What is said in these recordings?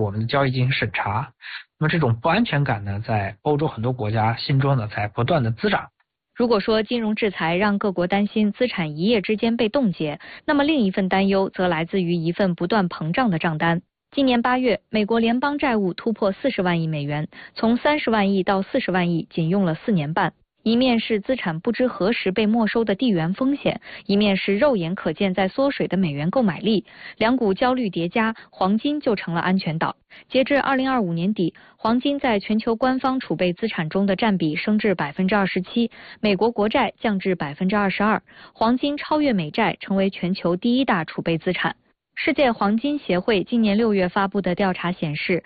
我们的交易进行审查。那么这种不安全感呢，在欧洲很多国家心中呢，在不断的滋长。 如果说金融制裁让各国担心资产一夜之间被冻结，那么另一份担忧则来自于一份不断膨胀的账单。今年8月，美国联邦债务突破40万亿美元，从30万亿到40万亿仅用了4年半。一面是资产不知何时被没收的地缘风险，一面是肉眼可见在缩水的美元购买力，两股焦虑叠加，黄金就成了安全岛。截至2025年底，黄金在全球官方储备资产中的占比升至27%，美国国债降至22%，黄金超越美债，成为全球第一大储备资产。世界黄金协会今年6月发布的调查显示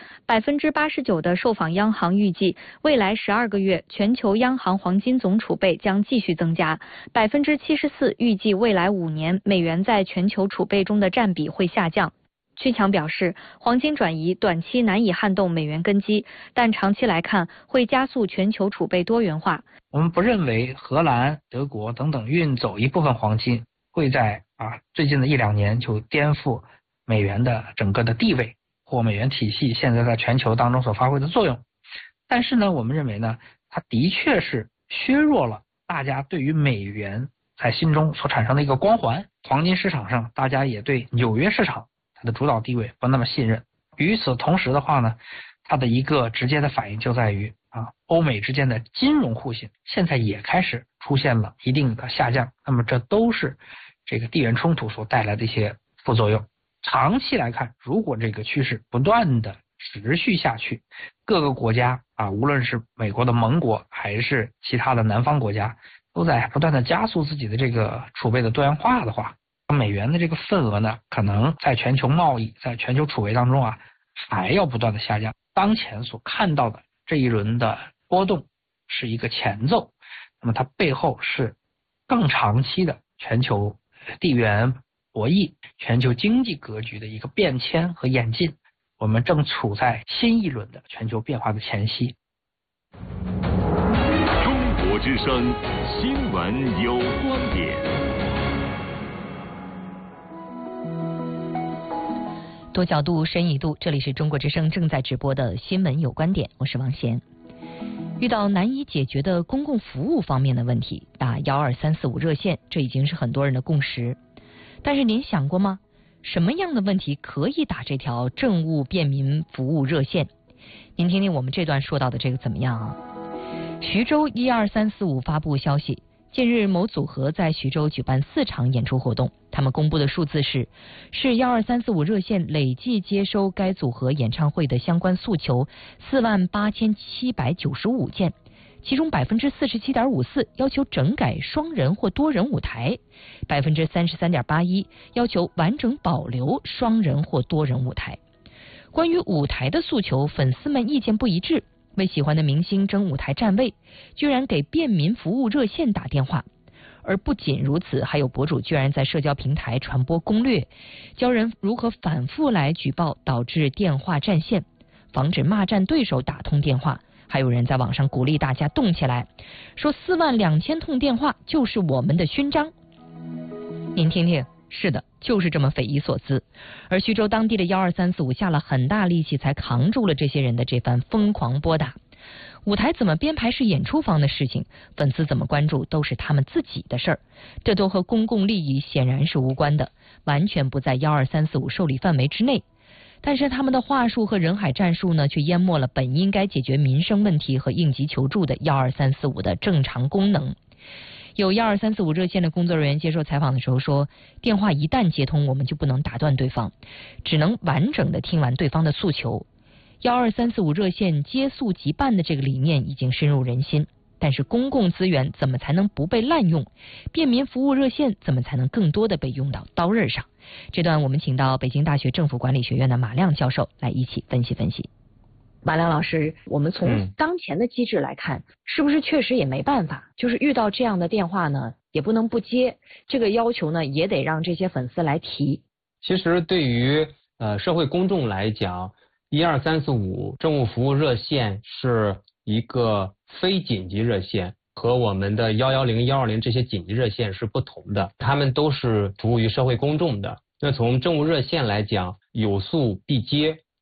，89%的受访央行预计未来12个月全球央行黄金总储备将继续增加，74%预计未来5年美元在全球储备中的占比会下降。区强表示，黄金转移短期难以撼动美元根基，但长期来看会加速全球储备多元化。 我们不认为荷兰、德国等等运走一部分黄金会在最近的1-2年就颠覆美元的整个的地位或美元体系现在在全球当中所发挥的作用。但是呢，我们认为呢，它的确是削弱了大家对于美元在心中所产生的一个光环。黄金市场上，大家也对纽约市场它的主导地位不那么信任。与此同时的话呢，它的一个直接的反应就在于欧美之间的金融互信现在也开始出现了一定的下降。那么这都是这个地缘冲突所带来的一些副作用。长期来看，如果这个趋势不断的持续下去，各个国家无论是美国的盟国还是其他的南方国家，都在不断的加速自己的这个储备的多元化的话，美元的这个份额呢，可能在全球贸易、在全球储备当中还要不断的下降。当前所看到的这一轮的波动是一个前奏，那么它背后是更长期的全球地缘博弈、全球经济格局的一个变迁和演进。我们正处在新一轮的全球变化的前夕。 中国之声，新闻有观点。 多角度，深一度，这里是中国之声正在直播的新闻有观点，我是王贤。遇到难以解决的公共服务方面的问题，打12345热线，这已经是很多人的共识。但是您想过吗？什么样的问题可以打这条政务便民服务热线？您听听我们这段说到的这个怎么样啊？徐州12345发布消息，近日某组合在徐州举办4场演出活动，他们公布的数字是12345热线累计接收该组合演唱会的相关诉求48795件，其中47.54%要求整改双人或多人舞台，33.81%要求完整保留双人或多人舞台。关于舞台的诉求，粉丝们意见不一致，为喜欢的明星争舞台站位，居然给便民服务热线打电话。而不仅如此，还有博主居然在社交平台传播攻略，教人如何反复来举报导致电话占线，防止骂战对手打通电话。还有人在网上鼓励大家动起来，说42000通电话就是我们的勋章。您听听，是的，就是这么匪夷所思。而徐州当地的12345下了很大力气才扛住了这些人的这番疯狂拨打。舞台怎么编排是演出方的事情，粉丝怎么关注都是他们自己的事儿，这都和公共利益显然是无关的，完全不在12345受理范围之内。但是他们的话术和人海战术呢，却淹没了本应该解决民生问题和应急求助的12345的正常功能。有12345热线的工作人员接受采访的时候说，电话一旦接通，我们就不能打断对方，只能完整的听完对方的诉求。12345热线接诉即办的这个理念已经深入人心，但是公共资源怎么才能不被滥用？便民服务热线怎么才能更多的被用到刀刃上？这段我们请到北京大学政府管理学院的马亮教授来一起分析分析。马亮老师，我们从当前的机制来看，是不是确实也没办法？就是遇到这样的电话呢，也不能不接，这个要求呢，也得让这些粉丝来提。 其实对于社会公众来讲，12345政务服务热线是一个非紧急热线，和我们的110、120这些紧急热线是不同的，他们都是服务于社会公众的。那从政务热线来讲，有诉必接，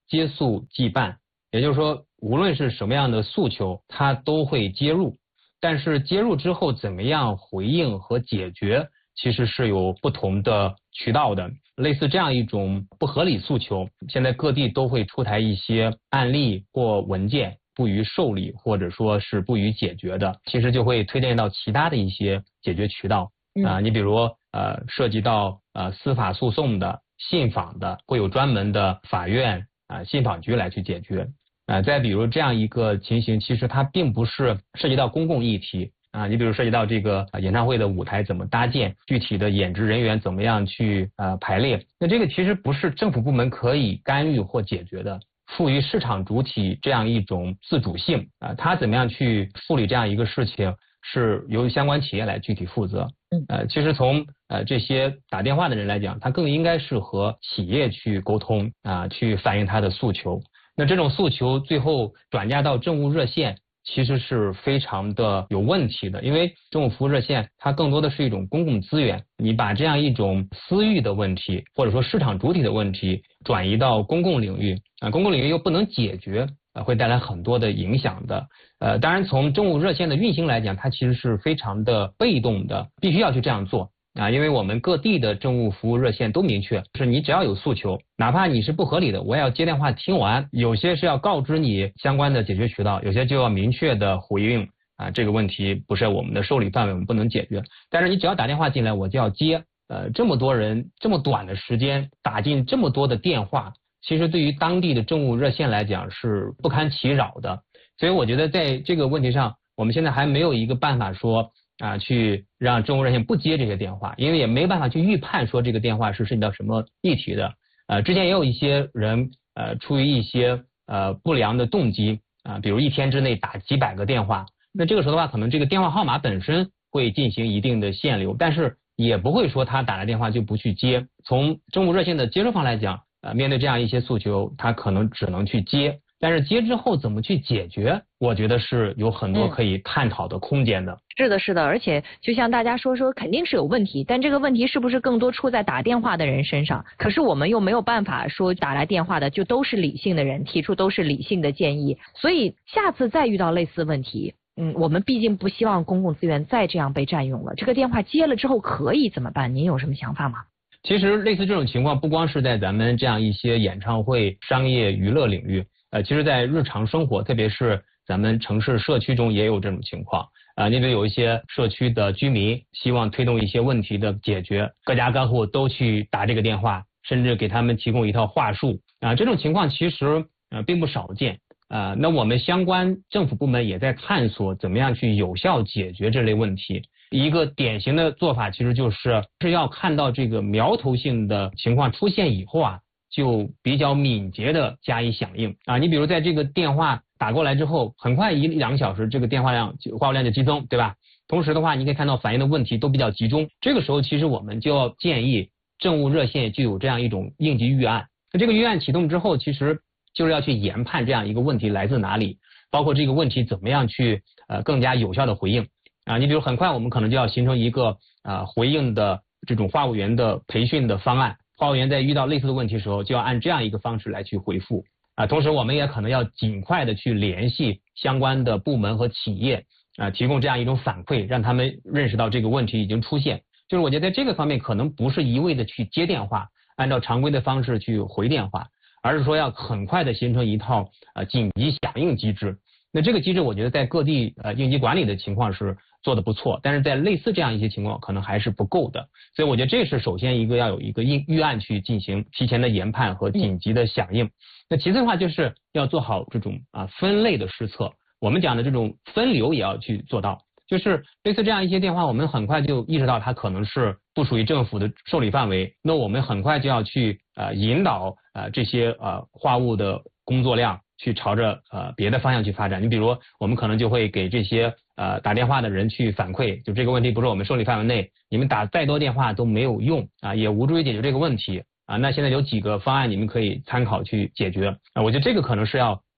接诉即办，也就是说无论是什么样的诉求它都会接入，但是接入之后怎么样回应和解决其实是有不同的渠道的。类似这样一种不合理诉求，现在各地都会出台一些案例或文件，不予受理或者说是不予解决的，其实就会推荐到其他的一些解决渠道你比如涉及到司法诉讼的、信访的，会有专门的法院信访局来去解决再比如这样一个情形，其实它并不是涉及到公共议题你比如涉及到这个演唱会的舞台怎么搭建，具体的演职人员怎么样去排列，那这个其实不是政府部门可以干预或解决的，赋予市场主体这样一种自主性它怎么样去处理这样一个事情，是由相关企业来具体负责。其实从这些打电话的人来讲，他更应该是和企业去沟通去反映他的诉求。那这种诉求最后转嫁到政务热线，其实是非常的有问题的，因为政务服务热线它更多的是一种公共资源，你把这样一种私域的问题或者说市场主体的问题转移到公共领域公共领域又不能解决会带来很多的影响的。当然从政务热线的运行来讲，它其实是非常的被动的，必须要去这样做因为我们各地的政务服务热线都明确，是你只要有诉求，哪怕你是不合理的，我也要接电话听完，有些是要告知你相关的解决渠道，有些就要明确的回应这个问题不是我们的受理范围，我们不能解决。但是你只要打电话进来，我就要接。这么多人这么短的时间打进这么多的电话，其实对于当地的政务热线来讲是不堪其扰的。所以我觉得在这个问题上，我们现在还没有一个办法说去让政务热线不接这些电话，因为也没办法去预判说这个电话是涉及到什么议题的。之前也有一些人出于一些不良的动机比如一天之内打几百个电话，那这个时候的话，可能这个电话号码本身会进行一定的限流，但是也不会说他打了电话就不去接。从政务热线的接收方来讲面对这样一些诉求，他可能只能去接，但是接之后怎么去解决，我觉得是有很多可以探讨的空间的。 是的，是的，而且就像大家说肯定是有问题，但这个问题是不是更多出在打电话的人身上？可是我们又没有办法说打来电话的就都是理性的人，提出都是理性的建议，所以下次再遇到类似问题我们毕竟不希望公共资源再这样被占用了，这个电话接了之后可以怎么办？您有什么想法吗？ 其实类似这种情况不光是在咱们这样一些演唱会、商业娱乐领域其实在日常生活，特别是咱们城市社区中也有这种情况你比如有一些社区的居民希望推动一些问题的解决，各家各户都去打这个电话，甚至给他们提供一套话术这种情况其实并不少见那我们相关政府部门也在探索怎么样去有效解决这类问题。一个典型的做法其实就是要看到这个苗头性的情况出现以后就比较敏捷的加以响应你比如在这个电话打过来之后，很快1-2个小时这个电话话务量就激增，对吧？同时的话你可以看到反映的问题都比较集中，这个时候其实我们就要建议政务热线就有这样一种应急预案。那这个预案启动之后，其实就是要去研判这样一个问题来自哪里，包括这个问题怎么样去更加有效的回应你比如很快我们可能就要形成一个回应的这种话务员的培训的方案，话务员在遇到类似的问题的时候就要按这样一个方式来去回复同时我们也可能要尽快的去联系相关的部门和企业提供这样一种反馈，让他们认识到这个问题已经出现。就是我觉得在这个方面可能不是一味的去接电话，按照常规的方式去回电话，而是说要很快的形成一套紧急响应机制。那这个机制我觉得在各地应急管理的情况是做得不错，但是在类似这样一些情况可能还是不够的。所以我觉得这是首先一个要有一个预案去进行提前的研判和紧急的响应那其次的话就是要做好这种分类的施策，我们讲的这种分流也要去做到，就是类似这样一些电话我们很快就意识到它可能是不属于政府的受理范围，那我们很快就要去引导这些话务的工作量去朝着别的方向去发展。你比如我们可能就会给这些打电话的人去反馈，就这个问题不是我们受理范围内，你们打再多电话都没有用也无助于解决这个问题那现在有几个方案你们可以参考去解决我觉得这个可能是要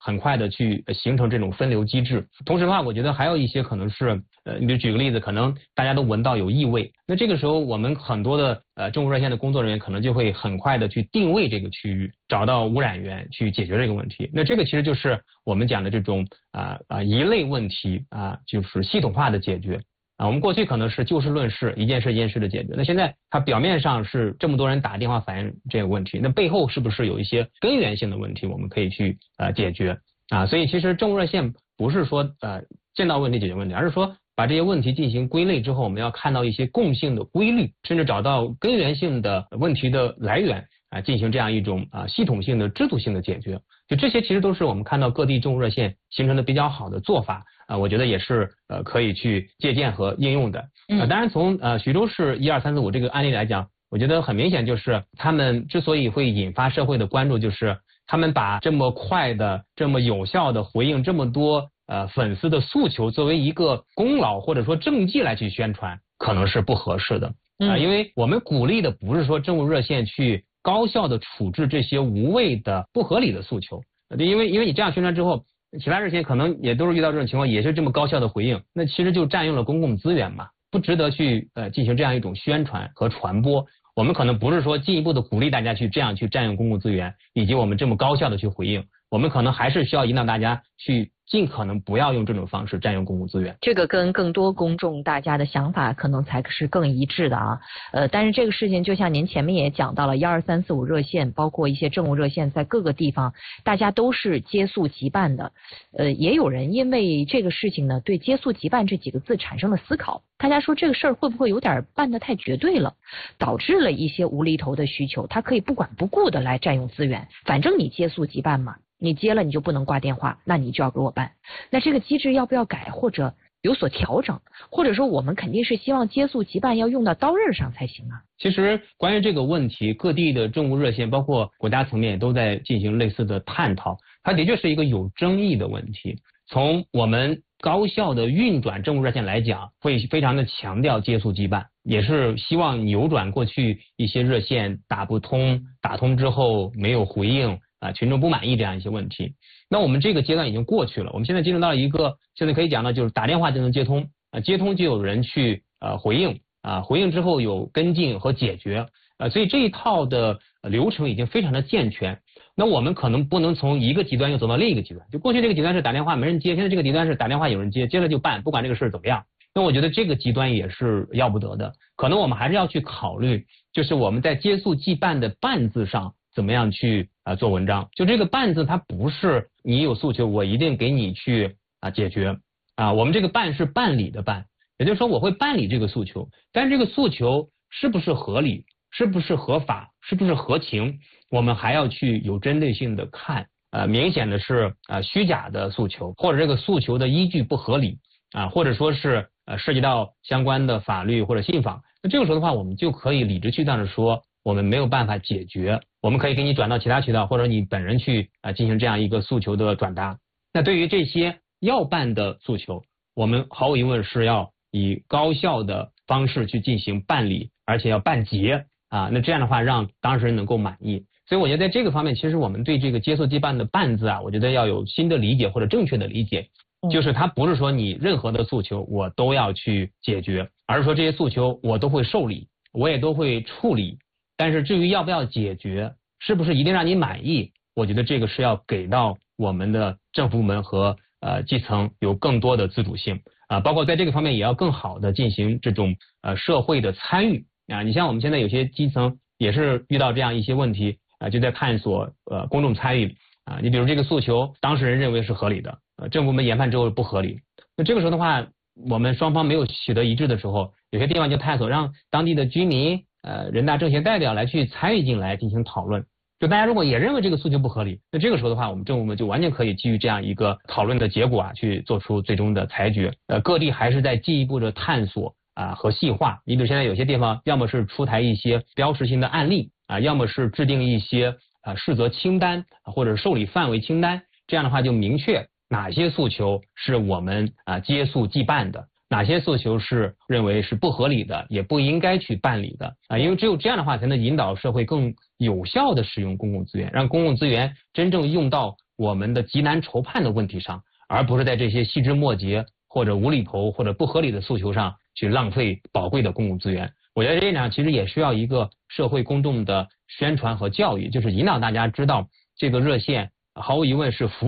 很快的去形成这种分流机制。同时的话，我觉得还有一些可能是你比如举个例子，可能大家都闻到有异味，那这个时候我们很多的政务热线的工作人员可能就会很快的去定位这个区域，找到污染源去解决这个问题。那这个其实就是我们讲的这种一类问题就是系统化的解决。我们过去可能是就事论事，一件事一件事的解决。那现在它表面上是这么多人打电话反映这个问题，那背后是不是有一些根源性的问题，我们可以去解决所以其实政务热线不是说见到问题解决问题，而是说把这些问题进行归类之后，我们要看到一些共性的规律，甚至找到根源性的问题的来源进行这样一种系统性的制度性的解决。就这些其实都是我们看到各地政务热线形成的比较好的做法我觉得也是可以去借鉴和应用的。当然从徐州市12345这个案例来讲，我觉得很明显就是他们之所以会引发社会的关注，就是他们把这么快的这么有效的回应这么多粉丝的诉求作为一个功劳或者说政绩来去宣传，可能是不合适的因为我们鼓励的不是说政务热线去高效的处置这些无谓的不合理的诉求，因为你这样宣传之后，其他热线可能也都是遇到这种情况，也是这么高效的回应，那其实就占用了公共资源嘛，不值得去进行这样一种宣传和传播。我们可能不是说进一步的鼓励大家去这样去占用公共资源，以及我们这么高效的去回应，我们可能还是需要引导大家去尽可能不要用这种方式占用公共资源。 这个跟更多公众大家的想法可能才是更一致的但是这个事情就像您前面也讲到了12345热线，包括一些政务热线在各个地方大家都是接诉即办的也有人因为这个事情呢对接诉即办这几个字产生了思考，大家说这个事儿会不会有点办得太绝对了，导致了一些无厘头的需求，他可以不管不顾的来占用资源，反正你接诉即办嘛，你接了你就不能挂电话，那你就要给我办。那这个机制要不要改或者有所调整，或者说我们肯定是希望接诉即办要用到刀刃上才行其实关于这个问题，各地的政务热线包括国家层面也都在进行类似的探讨，它的确是一个有争议的问题。从我们高效的运转政务热线来讲，会非常的强调接诉即办，也是希望扭转过去一些热线打不通，打通之后没有回应群众不满意这样一些问题。那我们这个阶段已经过去了，我们现在进入到一个现在可以讲的就是打电话就能接通接通就有人去回应回应之后有跟进和解决所以这一套的流程已经非常的健全。那我们可能不能从一个极端又走到另一个极端，就过去这个极端是打电话没人接，现在这个极端是打电话有人接，接了就办，不管这个事怎么样。那我觉得这个极端也是要不得的，可能我们还是要去考虑，就是我们在接诉即办的办字上怎么样去做文章。就这个办字它不是你有诉求我一定给你去解决我们这个办是办理的办，也就是说我会办理这个诉求，但是这个诉求是不是合理，是不是合法，是不是合情，我们还要去有针对性的看明显的是虚假的诉求，或者这个诉求的依据不合理或者说是涉及到相关的法律或者信访，那这个时候的话我们就可以理直气壮的说我们没有办法解决，我们可以给你转到其他渠道，或者你本人去进行这样一个诉求的转达。那对于这些要办的诉求，我们毫无疑问是要以高效的方式去进行办理，而且要办结那这样的话让当事人能够满意。所以我觉得在这个方面，其实我们对这个接诉即办的办字我觉得要有新的理解或者正确的理解，就是它不是说你任何的诉求我都要去解决，而是说这些诉求我都会受理，我也都会处理，但是至于要不要解决，是不是一定让你满意，我觉得这个是要给到我们的政府部门和基层有更多的自主性包括在这个方面也要更好的进行这种社会的参与你像我们现在有些基层也是遇到这样一些问题就在探索公众参与你比如这个诉求当事人认为是合理的政府部门研判之后不合理，那这个时候的话我们双方没有取得一致的时候，有些地方就探索让当地的居民人大政协代表来去参与进来进行讨论，就大家如果也认为这个诉求不合理，那这个时候的话我们政府部门就完全可以基于这样一个讨论的结果去做出最终的裁决各地还是在进一步的探索和细化。你比如现在有些地方要么是出台一些标识性的案例要么是制定一些适责清单或者受理范围清单，这样的话就明确哪些诉求是我们接诉即办的，哪些诉求是认为是不合理的也不应该去办理的因为只有这样的话才能引导社会更有效的使用公共资源，让公共资源真正用到我们的急难筹盼的问题上，而不是在这些细枝末节或者无厘头或者不合理的诉求上去浪费宝贵的公共资源。我觉得这一点其实也需要一个社会公众的宣传和教育，就是引导大家知道这个热线毫无疑问是服务